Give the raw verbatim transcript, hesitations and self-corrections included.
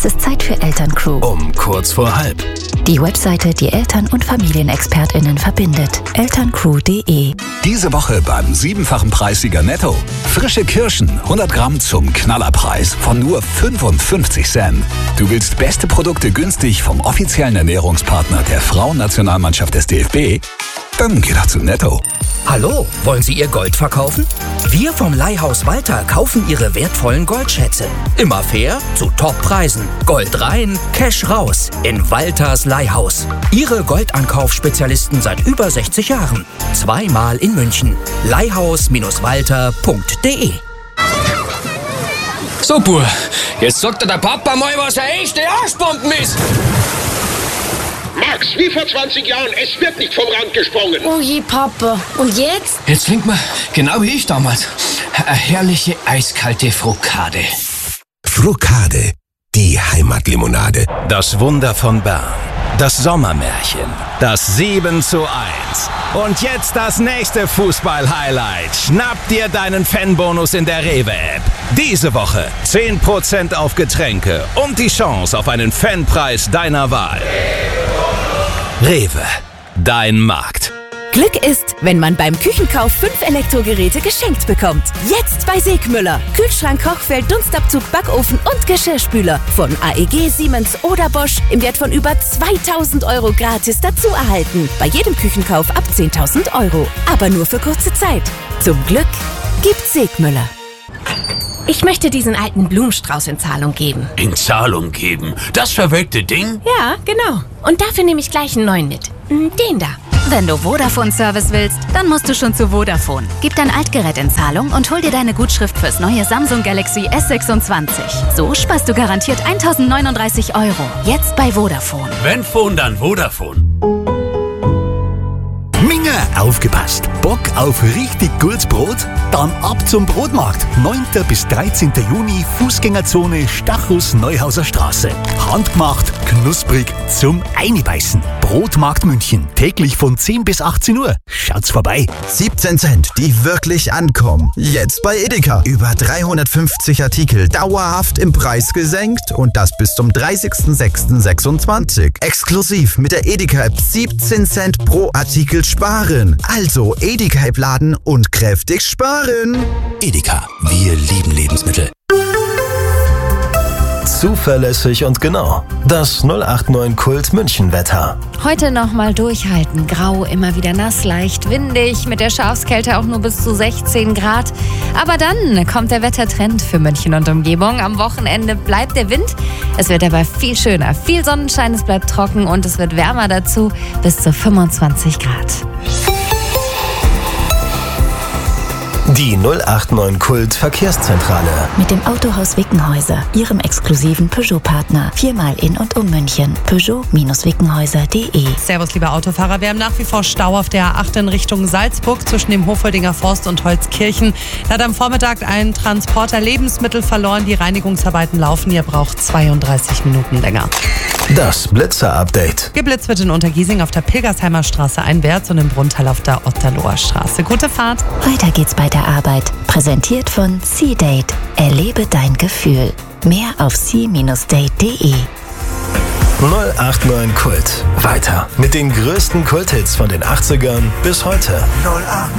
Es ist Zeit für Elterncrew. Um kurz vor halb. Die Webseite, die Eltern- und FamilienexpertInnen verbindet. elterncrew punkt de. Diese Woche beim siebenfachen Preissieger Netto. Frische Kirschen, hundert Gramm zum Knallerpreis von nur fünfundfünfzig Cent. Du willst beste Produkte günstig vom offiziellen Ernährungspartner der Frauennationalmannschaft des D F B? Dann geh doch zu Netto. Hallo, wollen Sie Ihr Gold verkaufen? Wir vom Leihhaus Walter kaufen Ihre wertvollen Goldschätze. Immer fair, zu Toppreisen. Gold rein, Cash raus. In Walters Leihhaus. Ihre Goldankaufspezialisten seit über sechzig Jahren. Zweimal in München. leihhaus Walter punkt de. So, Bub, jetzt sagt dir der Papa mal, was eine echte Arschbomben ist. Max, wie vor zwanzig Jahren, es wird nicht vom Rand gesprungen. Oh je, Papa. Und jetzt? Jetzt trinkt man, genau wie ich damals, eine herrliche eiskalte Frukade. Frukade, die Heimatlimonade. Das Wunder von Bern. Das Sommermärchen. Das sieben zu eins. Und jetzt das nächste Fußball-Highlight. Schnapp dir deinen Fanbonus in der Rewe-App. Diese Woche zehn Prozent auf Getränke und die Chance auf einen Fanpreis deiner Wahl. Rewe, dein Markt. Glück ist, wenn man beim Küchenkauf fünf Elektrogeräte geschenkt bekommt. Jetzt bei Segmüller. Kühlschrank, Kochfeld, Dunstabzug, Backofen und Geschirrspüler. Von A E G, Siemens oder Bosch im Wert von über zweitausend Euro gratis dazu erhalten. Bei jedem Küchenkauf ab zehntausend Euro. Aber nur für kurze Zeit. Zum Glück gibt Segmüller. Ich möchte diesen alten Blumenstrauß in Zahlung geben. In Zahlung geben? Das verwelkte Ding? Ja, genau. Und dafür nehme ich gleich einen neuen mit. Den da. Wenn du Vodafone-Service willst, dann musst du schon zu Vodafone. Gib dein Altgerät in Zahlung und hol dir deine Gutschrift fürs neue Samsung Galaxy S sechsundzwanzig. So sparst du garantiert tausendneununddreißig Euro. Jetzt bei Vodafone. Wenn Phone, dann Vodafone. Minga, aufgepasst! Bock auf richtig gutes Brot? Dann ab zum Brotmarkt. neunten bis dreizehnten Juni, Fußgängerzone Stachus Neuhauser Straße. Handgemacht, knusprig, zum Einbeißen. Brotmarkt München. Täglich von zehn bis achtzehn Uhr. Schaut's vorbei. siebzehn Cent, die wirklich ankommen. Jetzt bei Edeka. Über dreihundertfünfzig Artikel dauerhaft im Preis gesenkt und das bis zum dreißigsten sechsten sechsundzwanzig. Exklusiv mit der Edeka-App siebzehn Cent pro Artikel sparen. Also Edeka-App laden und kräftig sparen. Edeka, wir lieben Lebensmittel. Zuverlässig und genau. Das null acht neun Kult München Wetter. Heute nochmal durchhalten. Grau, immer wieder nass, leicht windig, mit der Schafskälte auch nur bis zu sechzehn Grad. Aber dann kommt der Wettertrend für München und Umgebung. Am Wochenende bleibt der Wind. Es wird aber viel schöner. Viel Sonnenschein, es bleibt trocken und es wird wärmer dazu, bis zu fünfundzwanzig Grad. Die null acht neun Kult Verkehrszentrale. Mit dem Autohaus Wickenhäuser, Ihrem exklusiven Peugeot-Partner. Viermal in und um München. Peugeot Wickenhäuser punkt de. Servus, liebe Autofahrer. Wir haben nach wie vor Stau auf der A acht in Richtung Salzburg zwischen dem Hofoldinger Forst und Holzkirchen. Da hat am Vormittag ein Transporter Lebensmittel verloren. Die Reinigungsarbeiten laufen. Ihr braucht zweiunddreißig Minuten länger. Das Blitzer-Update. Geblitzt wird in Untergiesing auf der Pilgersheimer Straße einwärts und im Brunntal auf der Otterloher Straße. Gute Fahrt. Weiter geht's bei der Arbeit. Präsentiert von C-Date. Erlebe dein Gefühl. Mehr auf c Bindestrich date punkt de. null acht neun Kult. Weiter mit den größten Kulthits von den achtzigern bis heute. null acht